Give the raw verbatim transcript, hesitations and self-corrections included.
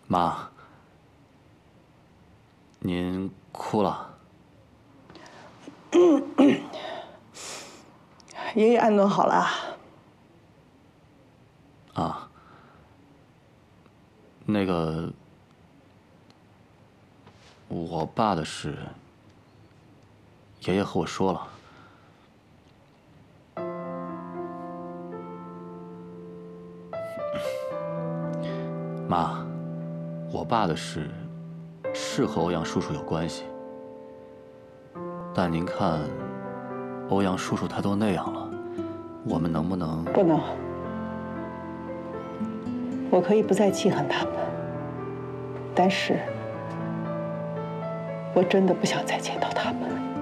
妈，您哭了？ 爷爷安顿好了。 啊，那个，我爸的事，爷爷和我说了。妈，我爸的事是和欧阳叔叔有关系，但您看，欧阳叔叔他都那样了，我们能不能…… 不能。我可以不再记恨他们，但是，我真的不想再见到他们。